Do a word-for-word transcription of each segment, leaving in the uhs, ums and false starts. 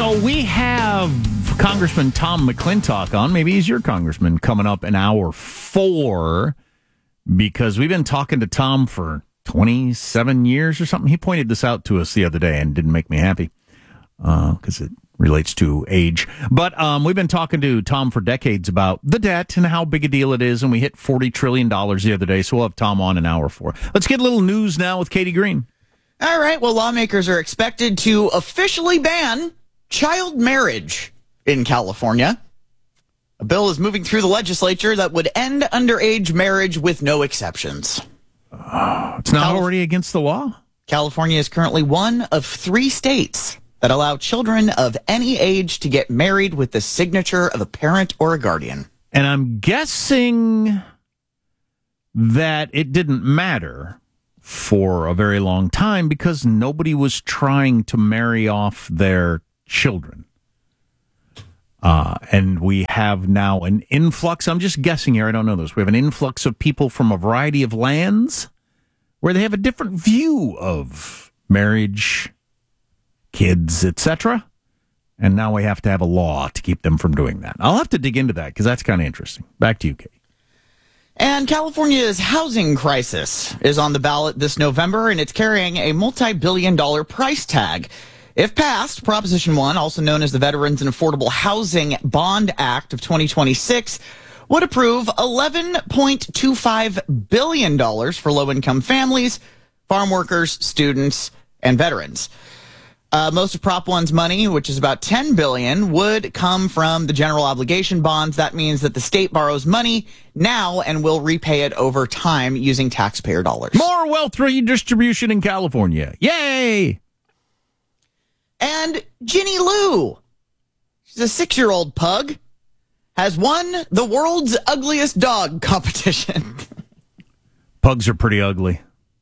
So we have Congressman Tom McClintock on. Maybe he's your congressman coming up in hour four because we've been talking to Tom for twenty-seven years or something. He pointed this out to us the other day and didn't make me happy because uh, it relates to age. But um, we've been talking to Tom for decades about the debt and how big a deal it is, and we hit forty trillion dollars the other day, so we'll have Tom on in hour four. Let's get a little news now with Katie Green. All right, well, lawmakers are expected to officially ban child marriage in California. A bill is moving through the legislature that would end underage marriage with no exceptions. Uh, it's not Calif- already against the law? California is currently one of three states that allow children of any age to get married with the signature of a parent or a guardian. And I'm guessing that it didn't matter for a very long time because nobody was trying to marry off their children. Uh, and we have now an influx. I'm just guessing here. I don't know this. We have an influx of people from a variety of lands where they have a different view of marriage, kids, et cetera. And now we have to have a law to keep them from doing that. I'll have to dig into that because that's kind of interesting. Back to you, Kate. And California's housing crisis is on the ballot this November, and it's carrying a multi-billion dollar price tag. If passed, Proposition one, also known as the Veterans and Affordable Housing Bond Act of twenty twenty-six, would approve eleven point two five billion dollars for low-income families, farm workers, students, and veterans. Uh, most of Prop one's money, which is about ten billion dollars, would come from the general obligation bonds. That means that the state borrows money now and will repay it over time using taxpayer dollars. More wealth redistribution in California. Yay! And Ginny Lou, she's a six-year-old pug, has won the world's ugliest dog competition. Pugs are pretty ugly.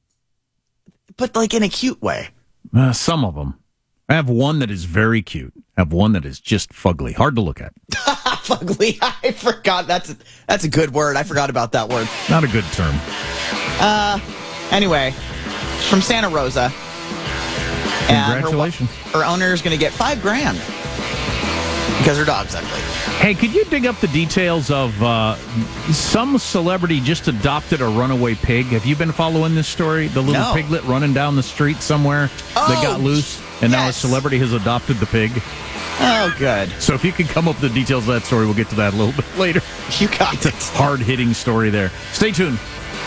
But like in a cute way. Uh, some of them. I have one that is very cute. I have one that is just fugly. Hard to look at. Fugly. I forgot. That's a, that's a good word. I forgot about that word. Not a good term. Uh, anyway, from Santa Rosa. Congratulations. And her, her owner is going to get five grand because her dog's ugly. Hey, could you dig up the details of uh, some celebrity just adopted a runaway pig? Have you been following this story? The little No. piglet running down the street somewhere Oh, that got loose, and now a yes. celebrity has adopted the pig. Oh, good. So if you could come up with the details of that story, we'll get to that a little bit later. You got it. Hard-hitting story there. Stay tuned.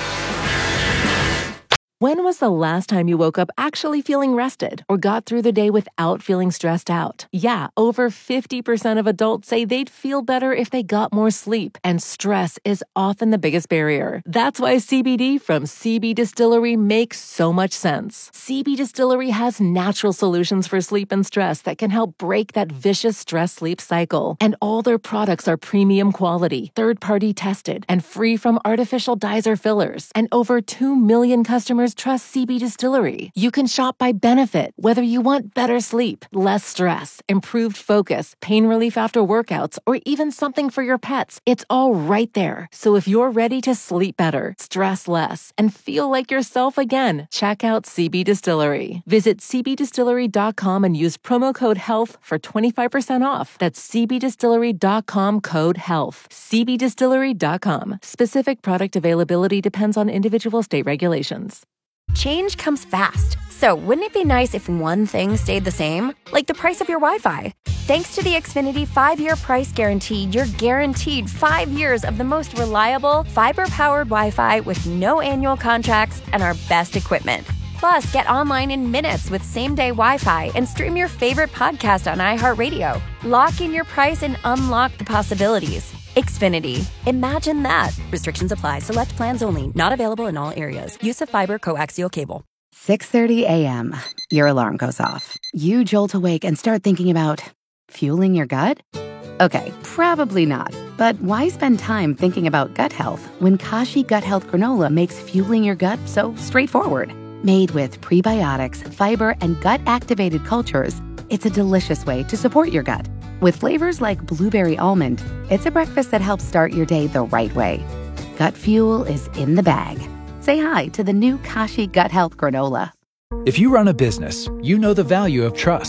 When was the last time you woke up actually feeling rested or got through the day without feeling stressed out? Yeah, over fifty percent of adults say they'd feel better if they got more sleep, and stress is often the biggest barrier. That's why C B D from C B Distillery makes so much sense. C B Distillery has natural solutions for sleep and stress that can help break that vicious stress-sleep cycle. And all their products are premium quality, third-party tested, and free from artificial dyes or fillers. And over two million customers trust C B Distillery. You can shop by benefit, whether you want better sleep, less stress, improved focus, pain relief after workouts, or even something for your pets. It's all right there. So if you're ready to sleep better, stress less, and feel like yourself again, check out C B Distillery. Visit c b distillery dot com and use promo code HEALTH for twenty-five percent off. That's c b distillery dot com code HEALTH. c b distillery dot com. Specific product availability depends on individual state regulations. Change comes fast, so wouldn't it be nice if one thing stayed the same? Like the price of your Wi-Fi. Thanks to the Xfinity five-year price guarantee, you're guaranteed five years of the most reliable, fiber-powered Wi-Fi with no annual contracts and our best equipment. Plus, get online in minutes with same-day Wi-Fi and stream your favorite podcast on iHeartRadio. Lock in your price and unlock the possibilities. Xfinity. Imagine that. Restrictions apply. Select plans only. Not available in all areas. Use of fiber coaxial cable. six thirty a.m. Your alarm goes off. You jolt awake and start thinking about fueling your gut? Okay, probably not. But why spend time thinking about gut health when Kashi Gut Health Granola makes fueling your gut so straightforward? Made with prebiotics, fiber, and gut-activated cultures, it's a delicious way to support your gut. With flavors like blueberry almond, it's a breakfast that helps start your day the right way. Gut fuel is in the bag. Say hi to the new Kashi Gut Health Granola. If you run a business, you know the value of trust.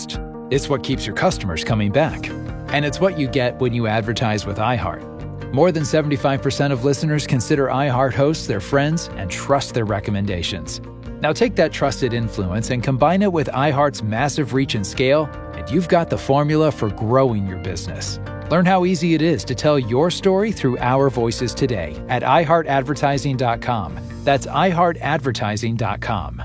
It's what keeps your customers coming back. And it's what you get when you advertise with iHeart. More than seventy-five percent of listeners consider iHeart hosts their friends and trust their recommendations. Now take that trusted influence and combine it with iHeart's massive reach and scale, and you've got the formula for growing your business. Learn how easy it is to tell your story through our voices today at i heart advertising dot com. That's i heart advertising dot com.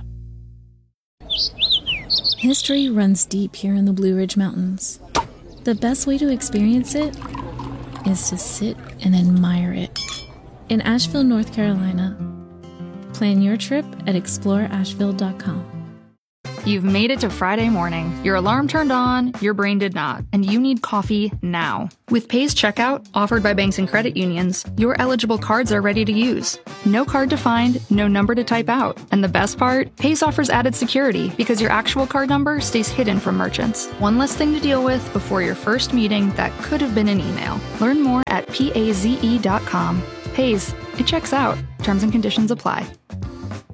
History runs deep here in the Blue Ridge Mountains. The best way to experience it is to sit and admire it. In Asheville, North Carolina. Plan your trip at explore asheville dot com. You've made it to Friday morning. Your alarm turned on, your brain did not, and you need coffee now. With Paze Checkout, offered by banks and credit unions, your eligible cards are ready to use. No card to find, no number to type out. And the best part? Paze offers added security because your actual card number stays hidden from merchants. One less thing to deal with before your first meeting that could have been an email. Learn more at paze dot com. Paze, it checks out. Terms and conditions apply.